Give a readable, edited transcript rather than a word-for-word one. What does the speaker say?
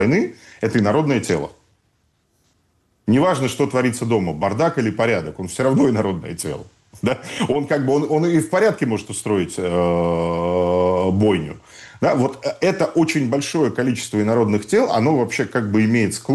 войны – это инородное тело. Неважно, что творится дома, бардак или порядок, он все равно инородное тело. Да? Он и в порядке может устроить бойню. Да? Вот это очень большое количество инородных тел, оно вообще как бы имеет склонность